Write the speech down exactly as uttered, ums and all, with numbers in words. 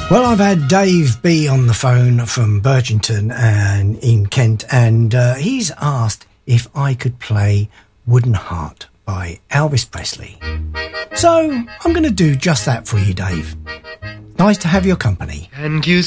Well, I've had Dave B on the phone from Burgington and in Kent, and uh, he's asked if I could play Wooden Heart by Elvis Presley. So I'm going to do just that for you, Dave. Nice to have your company. And you